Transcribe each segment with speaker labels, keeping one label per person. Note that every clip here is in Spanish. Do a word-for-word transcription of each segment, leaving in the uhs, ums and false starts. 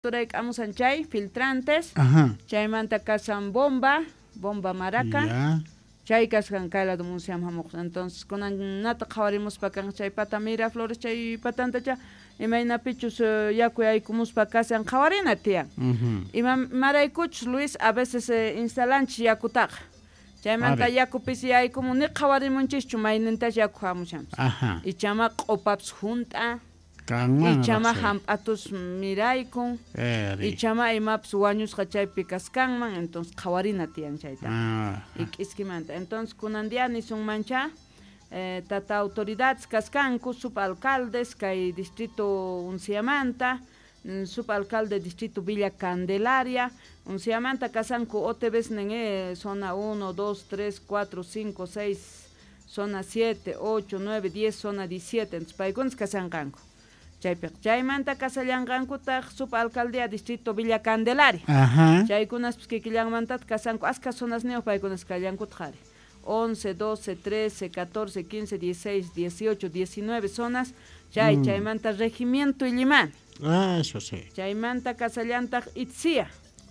Speaker 1: Amusan chay, filtrantes,
Speaker 2: Ajá.
Speaker 1: chaymanta kasan bomba, bomba maraca,
Speaker 2: Ya.
Speaker 1: chay kaskan kayla de museam hamuq. Entonces, kunan nata qawarimos pakan chay pata Miraflores chay patanta cha, imayna pichus uh, yaku yaykumus pakasan qawarina tiyan.
Speaker 2: Uh-huh.
Speaker 1: Ima maraykuchus Luis a veces eh, instalanchis yakutaqa. Chaymanta
Speaker 2: Are.
Speaker 1: yakupis yaykumun ni qawarimunchischu maynintash yaku hamushamos.
Speaker 2: Ajá.
Speaker 1: Ichama q'upaps junta.
Speaker 2: Kanman
Speaker 1: Ichama
Speaker 2: raqsay.
Speaker 1: hamp'atus miraykun.
Speaker 2: Eri.
Speaker 1: Ichama imaps wañusqa chaypi kaskanman, entonces qhawarina tiyan chayta.
Speaker 2: Ah.
Speaker 1: Y k'iskimanta. Entonces kunandia nisunmancha, eh, tata autoridades kaskanku, subalcaldes kay distrito Unciamanta, mm, subalcalde distrito Villa Candelaria, Unciamanta kasanku otebes nenge zona uno, dos, tres, cuatro, cinco, seis, zona siete, ocho, nueve, diez, zona diecisiete, entonces paykunas kasankanku. Chaypiq chaymanta kasallanqankutaq subalcaldía distrito Villa Candelaria.
Speaker 2: Ajá.
Speaker 1: Chaykunas kikillanmantat kasanku aska zonas neo paykunas kallankutqari. once, doce, trece, catorce, quince, dieciséis, dieciocho, diecinueve zonas. Chay
Speaker 2: Mm.
Speaker 1: chaymanta regimiento Illimani.
Speaker 2: Ah, eso sí.
Speaker 1: Chaymanta kasallantaq Itzia.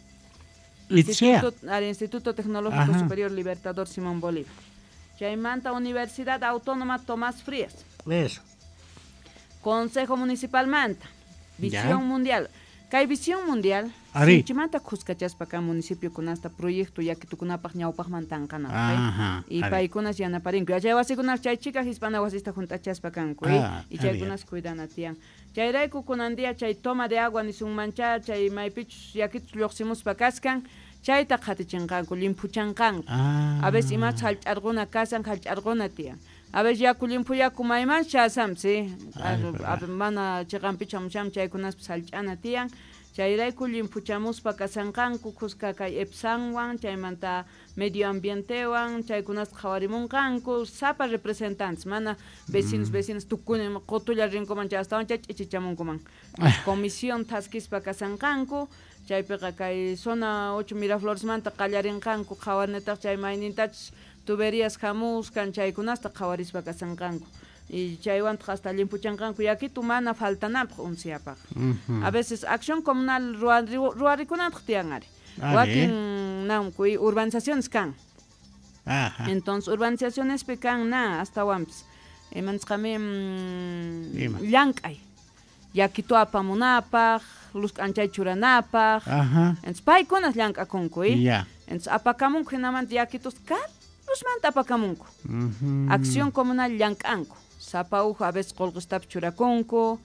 Speaker 2: Itzia.
Speaker 1: Instituto, al Instituto Tecnológico
Speaker 2: Ajá.
Speaker 1: Superior Libertador Simón Bolívar. Chaymanta Universidad Autónoma Tomás Frías.
Speaker 2: Eso.
Speaker 1: Consejo Municipal Manta, Visión
Speaker 2: Ya.
Speaker 1: Mundial. Kay Visión Mundial,
Speaker 2: Ari.
Speaker 1: Sinchimanta kuskachaspa ka municipio kunasta proyecto yakitukunapaq ñawpaqman tanqanapaq.
Speaker 2: Ajá.
Speaker 1: Y
Speaker 2: Ari.
Speaker 1: paykunas yanaparinku. Chay wasikunas chay chika hispana wasista juntachaspa kanku.
Speaker 2: Ah,
Speaker 1: Y
Speaker 2: ari.
Speaker 1: chaykunas cuidana tiyan. Chayrayku kunandia chay toma de agua nisunmancha, chay maypichus yakitus lluqsimuspa kaskan, chayta qatichinqanku, limpuchanqanku.
Speaker 2: Ah.
Speaker 1: A veces imas halch'arquna kasan, halch'arquna tiyan. A veces yaku limpu yaku mayman chasam, sí.
Speaker 2: Ay,
Speaker 1: A a- mana chiqanpi chamucham chaykunaspas halch'ana tiyan. Chayrayku limpuchamuspa kasanqanku kuska kay epsanwan, chaymanta medio ambientewan, chaykunas qhawarimunqanku, sapa representantes, mana vecinos, vecinos tukuni qutulla rinkuman chastawan chay ch'ichichamunkuman. Comisión taskispa kasanqanku, chaypiqa kay zona ocho Miraflores manta qallarinqanku qhawarnitaq chay maynintachus tuberías hamuskan chaykunasta qhawarispa kasanqanku. Y chaywanta hasta limpuchanqanku yakitu mana faltanapaq unciapaq.
Speaker 2: Ujú.
Speaker 1: A veces acción comunal ruarikunantaq tiyan ari.
Speaker 2: Ari.
Speaker 1: Wakin namku y urbanizaciones kan.
Speaker 2: Ajá.
Speaker 1: Entonces urbanizaciones pe kan na hasta wamps. Emansqami mm,
Speaker 2: Ima.
Speaker 1: llank'ay. Yakitu apamunapaq, luz k'anchay churanapaq.
Speaker 2: Ajá.
Speaker 1: Entonces paykunas llank'akunku y.
Speaker 2: Ya.
Speaker 1: Entonces apacamunku hinamanta yakitus carrusmanta apacamunku.
Speaker 2: Ujú.
Speaker 1: Acción comunal llank'anku. Sapauj a veces qolqistap churakunku,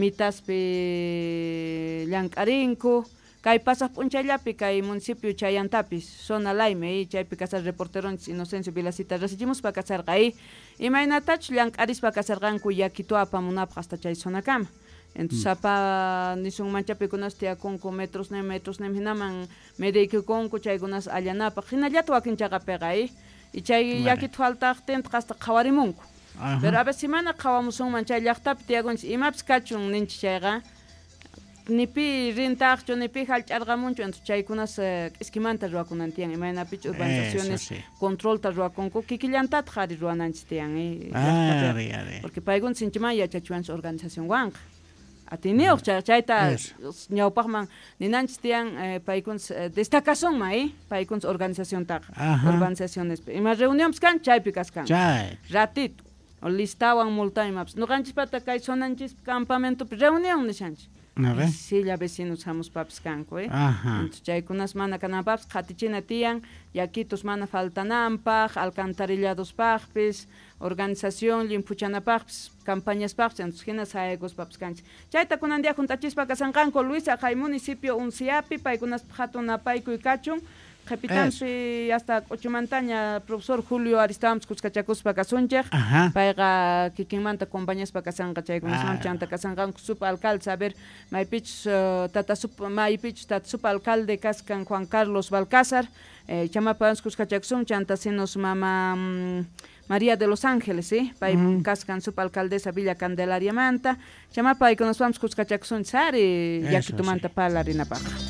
Speaker 1: mitaspi llank'arinku. Kay pasaq p'unchayllapi kay municipio chayantapis zona layme y chaypi kasar reporteronchis Inocencio Vilacita resichimuspa kasarqa y imaynatachus llank'arispa kasarqanku yakitu apamunapaq hasta chay zonakama. Entonces sapa nisunmanchapikunas tiyakunku metros nem metros nem hinaman mediykukunku chaykunas allanapaq hinallata wakinchaqa piqa y y chay
Speaker 2: Vale.
Speaker 1: yakitu faltaqtinta hasta qhawarimunku.
Speaker 2: Ajá.
Speaker 1: Pero a veces mana qhawamusunman chay llaqtapi tiyakunchis imapas kachun ninchis chayqa nipi rintaqchu nipi halch'arqamunchu entonces chaykunas eh, k'iskimanta ruwakunan tiyan imaynapich urbanizaciones
Speaker 2: Eso sí.
Speaker 1: controlta ruwakunku kikillantataq ari ruwananchis tiyan eh,
Speaker 2: Ah,
Speaker 1: llaqtapi.
Speaker 2: ari, ari.
Speaker 1: Porque paykunas sinchiman yachachiwanchis organización wanqa atiniuq chay chayta
Speaker 2: Eso.
Speaker 1: ñawpaqman ninanchis tiyan eh, paykunas eh, destacacionman eh, paykunas organización taqa
Speaker 2: Ajá.
Speaker 1: urbanizaciones ima reunionpis kan chaypi kaskan
Speaker 2: Chay.
Speaker 1: ratito o listawan multa imapas nuqanchispata kay zonanchis campamentopi reunión nishanchis
Speaker 2: A ver.
Speaker 1: silla vecinos hamuspapis kanku eh
Speaker 2: Ajá.
Speaker 1: entonces chaykunas mana kananpapis qhatichina tiyan yakitus mana faltananpaq alcantarilladospaqpis organización limpuchanapaqpis campañaspaqpis entonces hina sayakuspapis kanchis chayta kunandia juntachispa kasanqanku Luisa kay municipio Unciapi paykunas hatun apaykuy kachun Capitanpi hasta Ochomantaña profesor Julio Aristábamos kuskachakuspa kasunchik
Speaker 2: Ajá.
Speaker 1: payqa kikinmanta compañiaspa kasanqa chaykunaman
Speaker 2: Ah.
Speaker 1: chanta kasanqanku subalcalde saber maypichus uh, tata sup maypichus tata subalcalde kaskan Juan Carlos Balcázar eh, chamapas kuskachakusun chanta sinos mama mm, María de los Ángeles, ¿sí? Pay
Speaker 2: Mm.
Speaker 1: kaskan subalcaldesa Villa Candelaria manta chamapa ikonoswams kuskachakusun sari
Speaker 2: Eso
Speaker 1: yakitumanta
Speaker 2: sí.
Speaker 1: palarinapaq.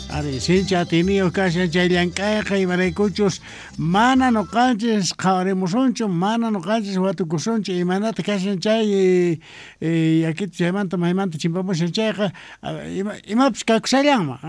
Speaker 2: Ari sincha tiniyo kashan chay llank'ayqa imaraykuchus mana nuqanchis qhawarimusunchu, mana nuqanchis watukusunchu imanata kashan chay yakita chaymanta maymanta chimpamushan chayqa ima, imapish kawshallanman.